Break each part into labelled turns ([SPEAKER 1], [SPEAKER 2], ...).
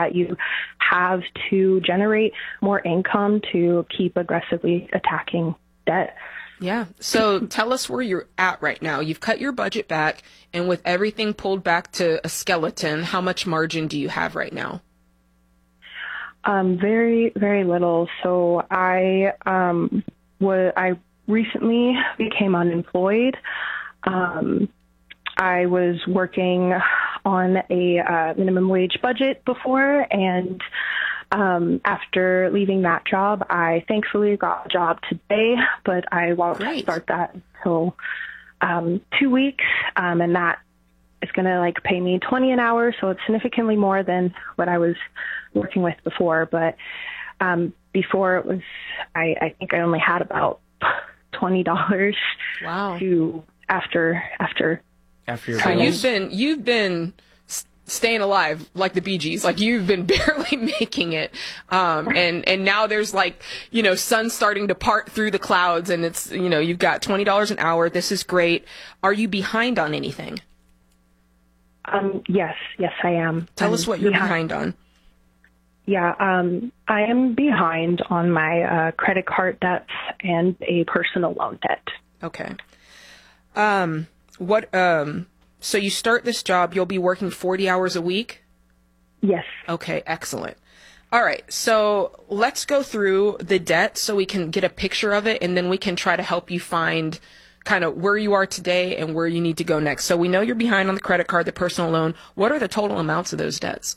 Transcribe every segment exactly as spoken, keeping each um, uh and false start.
[SPEAKER 1] that you have to generate more income to keep aggressively attacking debt.
[SPEAKER 2] Yeah. So tell us where you're at right now. You've cut your budget back, and with everything pulled back to a skeleton, how much margin do you have right now?
[SPEAKER 1] Um, very, very little. So I, um, was, I recently became unemployed. Um, I was working on a uh, minimum wage budget before, and um, after leaving that job, I thankfully got a job today, but I won't
[SPEAKER 2] Great.
[SPEAKER 1] start that until um, two weeks, um, and that is going to like pay me twenty an hour, so it's significantly more than what I was working with before. But um, before it was, I, I think I only had about twenty dollars.
[SPEAKER 2] Wow.
[SPEAKER 1] To after after.
[SPEAKER 3] After your
[SPEAKER 2] So
[SPEAKER 3] bills.
[SPEAKER 2] you've been you've been s- staying alive like the Bee Gees, like you've been barely making it, um, and and now there's like you know sun starting to part through the clouds, and it's you know you've got twenty dollars an hour. This is great. Are you behind on anything?
[SPEAKER 1] Um, yes, yes, I am.
[SPEAKER 2] Tell
[SPEAKER 1] I'm
[SPEAKER 2] us what you're
[SPEAKER 1] behind.
[SPEAKER 2] behind on.
[SPEAKER 1] Yeah, um, I am behind on my uh, credit card debts and a personal loan debt.
[SPEAKER 2] Okay. Um. What? Um. So you start this job. You'll be working forty hours a week.
[SPEAKER 1] Yes.
[SPEAKER 2] Okay, excellent. All right, so let's go through the debt so we can get a picture of it, and then we can try to help you find kind of where you are today and where you need to go next. So we know you're behind on the credit card, the personal loan. What are the total amounts of those debts?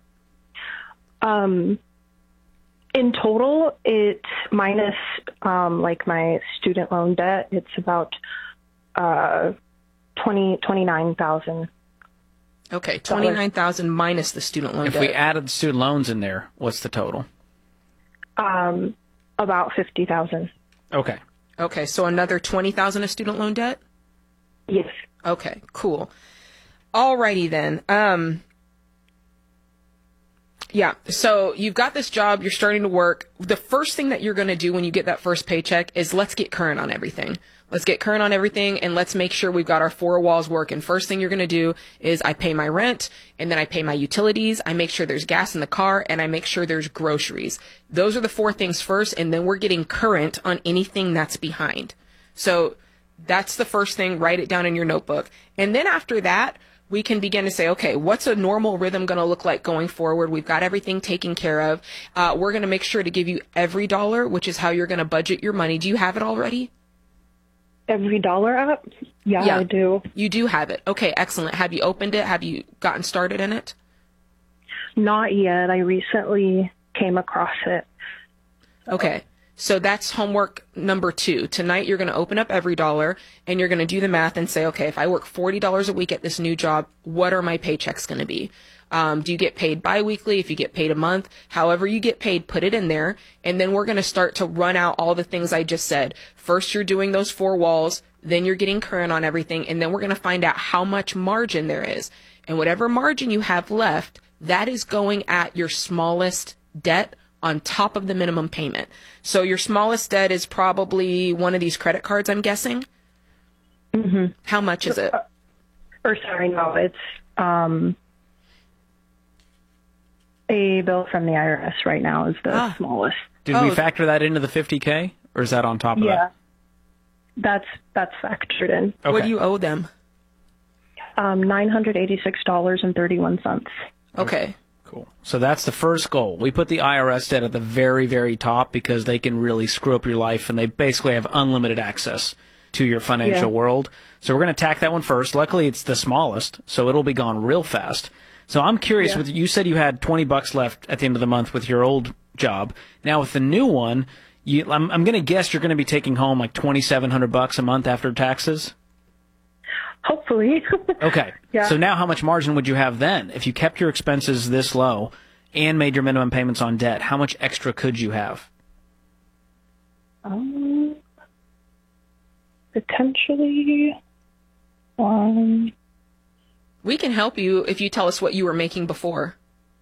[SPEAKER 1] Um, in total, it minus um, like my student loan debt, it's about uh, twenty twenty nine thousand.
[SPEAKER 2] Okay, twenty-nine thousand minus the student loan
[SPEAKER 3] If
[SPEAKER 2] debt.
[SPEAKER 3] we added the student loans in there, what's the total?
[SPEAKER 1] Um, about fifty thousand.
[SPEAKER 3] Okay.
[SPEAKER 2] Okay, so another twenty thousand of student loan debt?
[SPEAKER 1] Yes.
[SPEAKER 2] Okay, cool. Alrighty then. Um, yeah, so you've got this job, you're starting to work. The first thing that you're going to do when you get that first paycheck is let's get current on everything. Let's get current on everything, and let's make sure we've got our four walls working. First thing you're going to do is I pay my rent, and then I pay my utilities. I make sure there's gas in the car, and I make sure there's groceries. Those are the four things first, and then we're getting current on anything that's behind. So that's the first thing. Write it down in your notebook. And then after that, we can begin to say, okay, what's a normal rhythm going to look like going forward? We've got everything taken care of. Uh, we're going to make sure to give you every dollar, which is how you're going to budget your money. Do you have it already?
[SPEAKER 1] Every dollar up? Yeah,
[SPEAKER 2] Yeah.
[SPEAKER 1] I do.
[SPEAKER 2] You do have it. Okay, excellent. Have you opened it? Have you gotten started in it?
[SPEAKER 1] Not yet. I recently came across it.
[SPEAKER 2] Okay. So that's homework number two. Tonight you're going to open up every dollar and you're going to do the math and say, okay, if I work forty dollars a week at this new job, what are my paychecks going to be? Um, do you get paid biweekly? If you get paid a month, however you get paid, put it in there. And then we're going to start to run out all the things I just said. First, you're doing those four walls. Then you're getting current on everything. And then we're going to find out how much margin there is. And whatever margin you have left, that is going at your smallest debt on top of the minimum payment. So your smallest debt is probably one of these credit cards, I'm guessing.
[SPEAKER 1] Mm-hmm.
[SPEAKER 2] How much is it?
[SPEAKER 1] Or sorry, no, it's um, a bill from the I R S right now is the
[SPEAKER 2] Ah.
[SPEAKER 1] smallest.
[SPEAKER 3] Did
[SPEAKER 2] Oh.
[SPEAKER 3] we factor that into the fifty K, or is that on top of
[SPEAKER 1] Yeah,
[SPEAKER 3] that?
[SPEAKER 1] that's that's factored in.
[SPEAKER 3] Okay.
[SPEAKER 2] What do you owe them?
[SPEAKER 1] Um, nine hundred eighty-six dollars and thirty-one cents.
[SPEAKER 2] Okay.
[SPEAKER 3] Cool. So that's the first goal. We put the I R S debt at the very, very top because they can really screw up your life, and they basically have unlimited access to your financial
[SPEAKER 1] Yeah.
[SPEAKER 3] world. So we're going to attack that one first. Luckily, it's the smallest, so it'll be gone real fast. So I'm curious,
[SPEAKER 1] Yeah.
[SPEAKER 3] with you said you had twenty bucks left at the end of the month with your old job. Now with the new one, you, I'm, I'm going to guess you're going to be taking home like twenty-seven hundred bucks a month after taxes.
[SPEAKER 1] Hopefully.
[SPEAKER 3] Okay.
[SPEAKER 1] Yeah.
[SPEAKER 3] So now how much margin would you have then? If you kept your expenses this low and made your minimum payments on debt, how much extra could you have?
[SPEAKER 1] um, potentially. Um,
[SPEAKER 2] We can help you if you tell us what you were making before.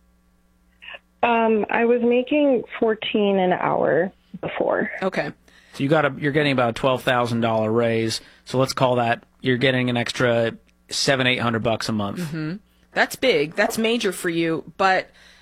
[SPEAKER 1] um, I was making fourteen an hour before.
[SPEAKER 2] Okay.
[SPEAKER 3] So you got a, you're getting about a twelve thousand dollar raise. So let's call that you're getting an extra seven, eight hundred bucks a month.
[SPEAKER 2] Mm-hmm. That's big. That's major for you. But